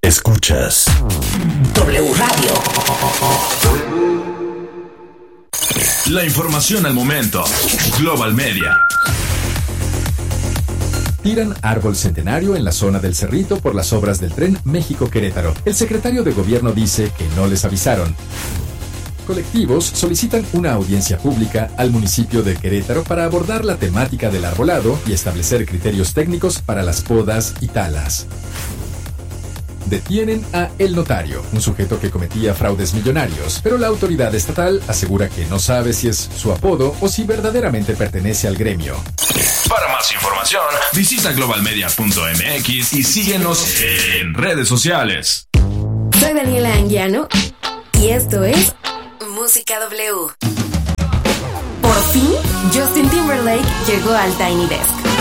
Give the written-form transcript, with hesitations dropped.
Escuchas W Radio. La información al momento. Global Media. Tiran árbol centenario en la zona del Cerrito por las obras del tren México-Querétaro. El secretario de gobierno dice que no les avisaron. Colectivos solicitan una audiencia pública al municipio de Querétaro para abordar la temática del arbolado y establecer criterios técnicos para las podas y talas. Detienen a El Notario, un sujeto que cometía fraudes millonarios, pero la autoridad estatal asegura que no sabe si es su apodo o si verdaderamente pertenece al gremio. Para más información, visita globalmedia.mx y síguenos en redes sociales. Soy Daniela Anguiano y esto es Música W. Por fin, Justin Timberlake llegó al Tiny Desk.